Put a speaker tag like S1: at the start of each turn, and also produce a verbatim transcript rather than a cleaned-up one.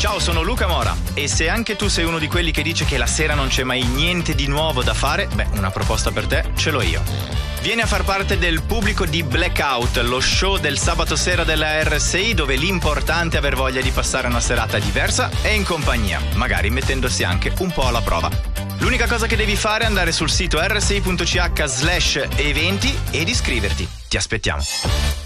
S1: Ciao, sono Luca Mora e se anche tu sei uno di quelli che dice che la sera non c'è mai niente di nuovo da fare, beh, una proposta per te ce l'ho io. Vieni a far parte del pubblico di Blackout, lo show del sabato sera della R S I dove l'importante è aver voglia di passare una serata diversa e in compagnia, magari mettendosi anche un po' alla prova. L'unica cosa che devi fare è andare sul sito r s i punto c h slash eventi ed iscriverti. Ti aspettiamo.